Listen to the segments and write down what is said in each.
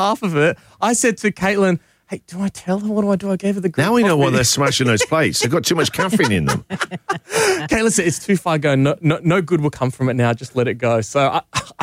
half of it, I said to Caitlin, hey, do I tell her? What do I do? I gave her the green Now we know coffee. why they're smashing those plates. They've got too much caffeine in them. Caitlin said, it's too far going. No good will come from it now. Just let it go. So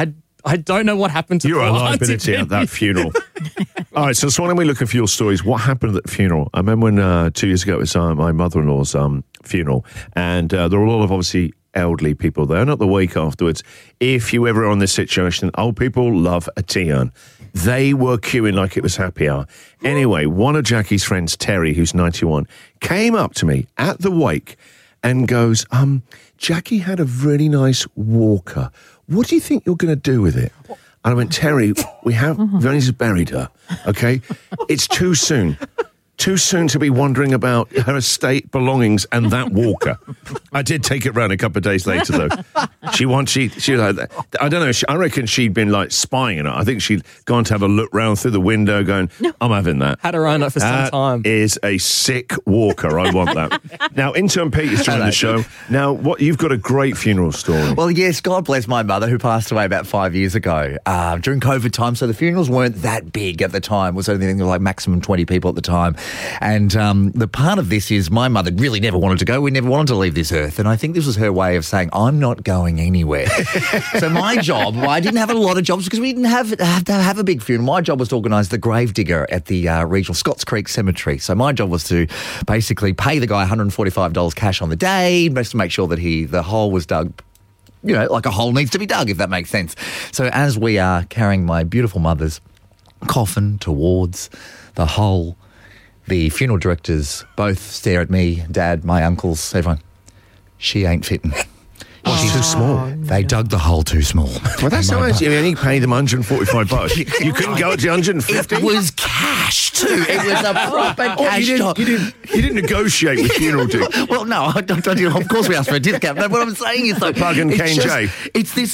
I don't know what happened to You're a poor liability Auntie at that funeral. All right, so why don't we look at your stories? What happened at the funeral? I remember when 2 years ago it was my mother-in-law's funeral, and there were a lot of obviously elderly people there. Not the week afterwards. If you ever are in this situation, old people love a tea urn. They were queuing like it was happy hour. Anyway, one of Jackie's friends, Terry, who's 91, came up to me at the wake and goes, Jackie had a really nice walker. What do you think you're going to do with it? And I went, Terry, we've only just buried her, okay? It's too soon. Too soon to be wondering about her estate belongings and that walker. I did take it round a couple of days later, though. She like, I don't know, I reckon she'd been like spying on it. I think she'd gone to have a look round through the window going, I'm having that. Had her own up for some time. That is a sick walker. I want that. Now, intern Pete is joining the show. Now, you've got a great funeral story. Well, yes, God bless my mother who passed away about 5 years ago during COVID time. So the funerals weren't that big at the time. It was only like maximum 20 people at the time. And the part of this is my mother really never wanted to go. We never wanted to leave this earth. And I think this was her way of saying, I'm not going anywhere. So my job, well, I didn't have a lot of jobs because we didn't have to have a big funeral. My job was to organise the grave digger at the regional Scotts Creek Cemetery. So my job was to basically pay the guy $145 cash on the day, just to make sure that the hole was dug, you know, like a hole needs to be dug, if that makes sense. So as we are carrying my beautiful mother's coffin towards the hole, the funeral directors both stare at me, Dad, my uncles, everyone. She ain't fitting. She's too small. They dug the hole too small. Well, that's how much. You only paid them $145. You couldn't go up to $150. It was cash too. It was a proper cash job. You didn't negotiate with funeral team. Well, no, of course we asked for a discount. No, what I'm saying is, though, Plug and K&J. It's this.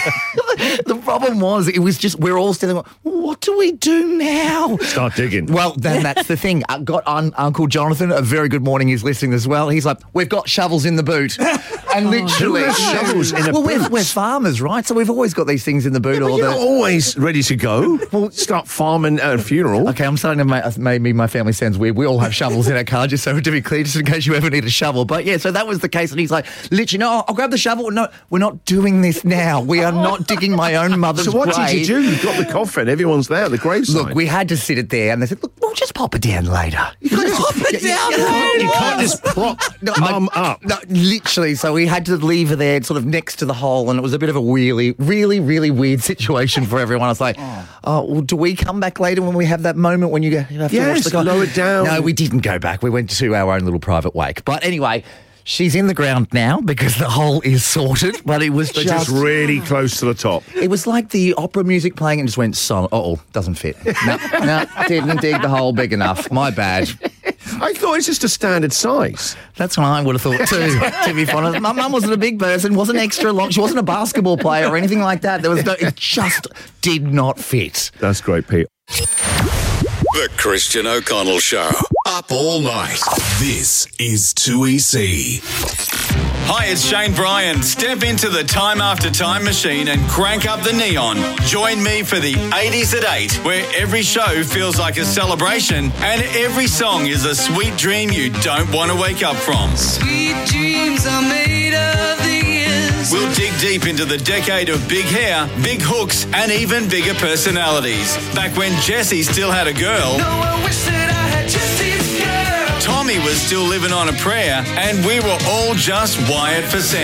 The problem was, it was just we're all standing. What do we do now? Start digging. Well, then that's the thing. I got Uncle Jonathan. A very good morning. He's listening as well. He's like, we've got shovels in the boot, and literally shovels in a boot. We're farmers, right? So we've always got these things in the boot. Yeah, but you're not always ready to go. Well, start farming at a funeral. Okay, I'm starting to maybe my family sounds weird. We all have shovels in our car, just so to be clear, just in case you ever need a shovel. But yeah, so that was the case. And he's like, literally, no, I'll grab the shovel. No, we're not doing this now. We are not digging my own mother's grave. So what did you do? You've got the coffin. Everyone's there at the graveside. Look, we had to sit it there. And they said, look, we'll just pop it down later. You can't just pop it down later. You can't just prop mum up. No, literally. So we had to leave her there sort of next to the hole. And it was a bit of a really, really, really weird situation for everyone. I was like, well, do we come back later when we have that moment when you have to watch the guy? Lower it down. No, we didn't go back. We went to our own little private wake. But anyway, she's in the ground now because the hole is sorted. But it was just really close to the top. It was like the opera music playing and just went silent. Doesn't fit. No, didn't dig the hole big enough. My bad. I thought it's just a standard size. That's what I would have thought too, to be honest. My mum wasn't a big person, wasn't extra long. She wasn't a basketball player or anything like that. It just did not fit. That's great, Pete. The Christian O'Connell Show. Up all night. This is 2EC. Hi, it's Shane Bryan. Step into the Time After Time machine and crank up the neon. Join me for the 80s at 8, where every show feels like a celebration and every song is a sweet dream you don't want to wake up from. Sweet dreams are made of the years. We'll dig deep into the decade of big hair, big hooks, and even bigger personalities. Back when Jessie still had a girl. No, I wish that I had Jessie's girl. Tommy was still living on a prayer, and we were all just wired for sound.